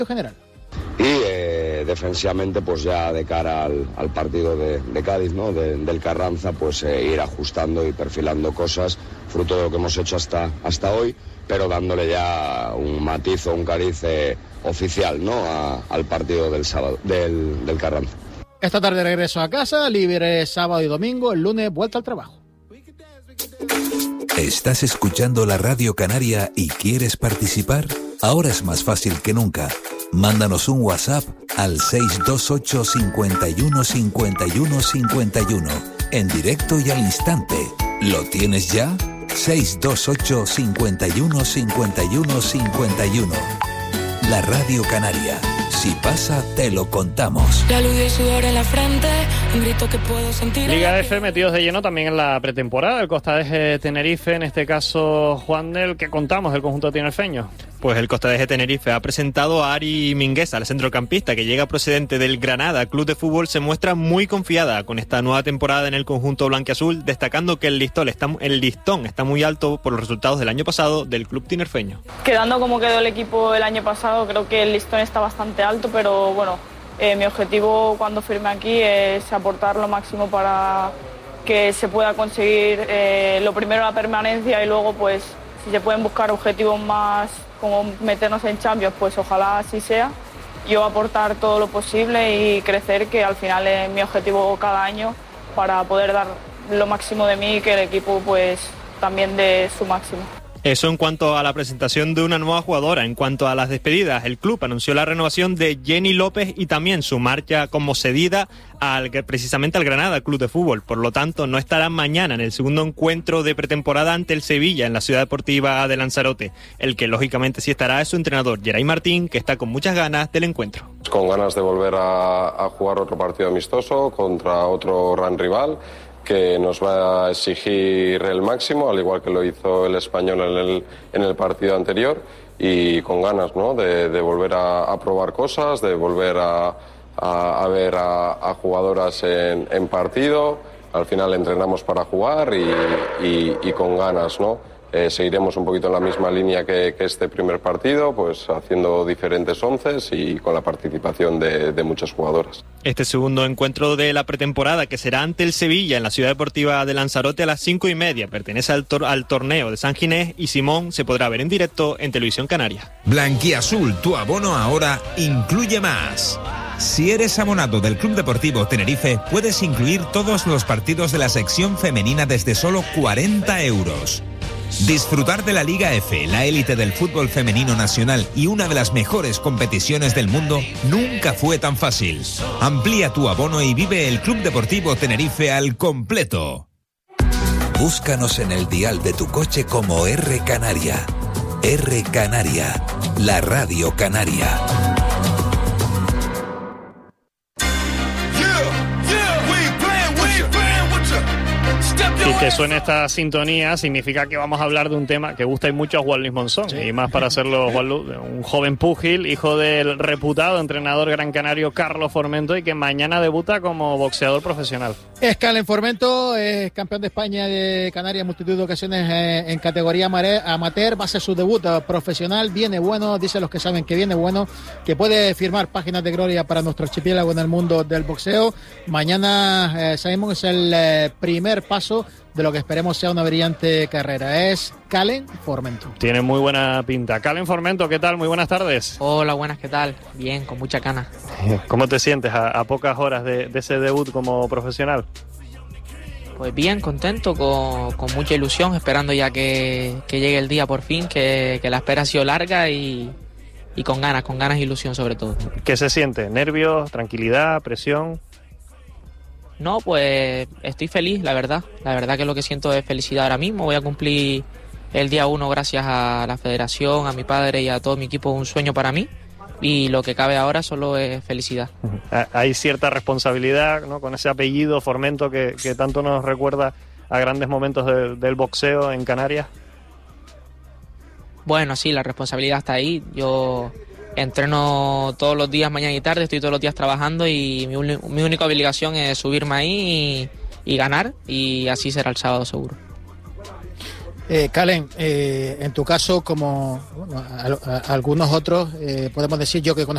general. Y defensivamente, pues ya de cara al partido de Cádiz, ¿no? Del Carranza, pues ir ajustando y perfilando cosas, fruto de lo que hemos hecho hasta hoy, pero dándole ya un matiz o un cariz oficial, ¿no? Al partido del sábado, del Carranza. Esta tarde regreso a casa, libre sábado y domingo, el lunes vuelta al trabajo. ¿Estás escuchando la Radio Canaria y quieres participar? Ahora es más fácil que nunca. Mándanos un WhatsApp al 628 51 51 51, en directo y al instante. ¿Lo tienes ya? 628 51 51 51. La Radio Canaria. Si pasa, te lo contamos. La luz y el sudor en la frente, un grito que puedo sentir. Liga F metidos de lleno también en la pretemporada. El Costa de Tenerife, en este caso, Juan del, ¿qué contamos del conjunto tinerfeño? Pues el Costa de Tenerife ha presentado a Ari Mingueza, el centrocampista que llega procedente del Granada Club de Fútbol. Se muestra muy confiada con esta nueva temporada en el conjunto blanquiazul, destacando que el listón está muy alto por los resultados del año pasado del club tinerfeño. Quedando como quedó el equipo el año pasado, creo que el listón está bastante alto, pero bueno, mi objetivo cuando firme aquí es aportar lo máximo para que se pueda conseguir lo primero la permanencia y luego pues si se pueden buscar objetivos más como meternos en Champions, pues ojalá así sea. Yo aportar todo lo posible y crecer, que al final es mi objetivo cada año, para poder dar lo máximo de mí y que el equipo pues también dé su máximo. Eso en cuanto a la presentación de una nueva jugadora. En cuanto a las despedidas, el club anunció la renovación de Jenny López y también su marcha como cedida precisamente al Granada Club de Fútbol. Por lo tanto, no estará mañana en el segundo encuentro de pretemporada ante el Sevilla en la Ciudad Deportiva de Lanzarote. El que lógicamente sí estará es su entrenador, Geray Martín, que está con muchas ganas del encuentro. Con ganas de volver a jugar otro partido amistoso contra otro gran rival, que nos va a exigir el máximo, al igual que lo hizo el Español en el partido anterior, y con ganas, ¿no?, de volver a probar cosas, de volver a ver a jugadoras en partido. Al final entrenamos para jugar y con ganas, ¿no? Seguiremos un poquito en la misma línea que este primer partido, pues haciendo diferentes onces y con la participación de muchas jugadoras. Este segundo encuentro de la pretemporada, que será ante el Sevilla en la Ciudad Deportiva de Lanzarote a las 5:30, pertenece al torneo de San Ginés y Simón se podrá ver en directo en Televisión Canaria. Blanquiazul, tu abono ahora incluye más. Si eres abonado del Club Deportivo Tenerife, puedes incluir todos los partidos de la sección femenina desde solo 40 euros. Disfrutar de la Liga F, la élite del fútbol femenino nacional y una de las mejores competiciones del mundo, nunca fue tan fácil. Amplía tu abono y vive el Club Deportivo Tenerife al completo. Búscanos en el dial de tu coche como R Canaria. R Canaria, la Radio Canaria. Y que suene esta sintonía significa que vamos a hablar de un tema que gusta y mucho a Juan Luis Monzón, sí. Y más para hacerlo Juan Luis, un joven púgil, hijo del reputado entrenador gran canario Carlos Formento, y que mañana debuta como boxeador profesional. Calen Formento es campeón de España de Canarias en multitud de ocasiones en categoría amateur, va a ser su debut profesional, viene bueno, dicen los que saben que viene bueno, que puede firmar páginas de gloria para nuestro archipiélago en el mundo del boxeo. Mañana sabemos que es el primer paso de lo que esperemos sea una brillante carrera. Es Calen Formento. Tiene muy buena pinta. Calen Formento, ¿qué tal? Muy buenas tardes. Hola, buenas, ¿qué tal? Bien, con mucha ganas. ¿Cómo te sientes a pocas horas de ese debut como profesional? Pues bien, contento, con mucha ilusión, esperando ya que llegue el día por fin, que la espera ha sido larga y con ganas e ilusión sobre todo. ¿Qué se siente? ¿Nervios, tranquilidad, presión? No, pues estoy feliz, la verdad que lo que siento es felicidad ahora mismo. Voy a cumplir el día 1 gracias a la federación, a mi padre y a todo mi equipo, un sueño para mí, y lo que cabe ahora solo es felicidad. Hay cierta responsabilidad, ¿no?, con ese apellido Formento que tanto nos recuerda a grandes momentos del boxeo en Canarias. Bueno, sí, la responsabilidad está ahí. Yo entreno todos los días, mañana y tarde, estoy todos los días trabajando y mi única obligación es subirme ahí y ganar, y así será el sábado seguro. Calen, en tu caso, como algunos otros, podemos decir, yo que conozco